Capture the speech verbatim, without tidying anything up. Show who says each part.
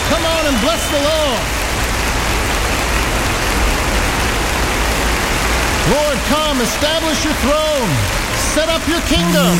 Speaker 1: Come on and bless the Lord. Lord, come, establish your throne. Set up your kingdom.